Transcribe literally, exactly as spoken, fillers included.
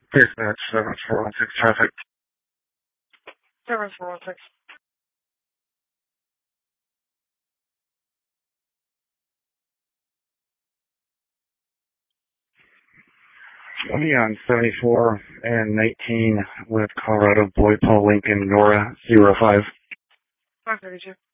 Dispatch seven four one six traffic. seven four one six. I'll be on seventy-four and nineteen with Colorado Boyd Paul Lincoln Nora zero five. five thirty-two.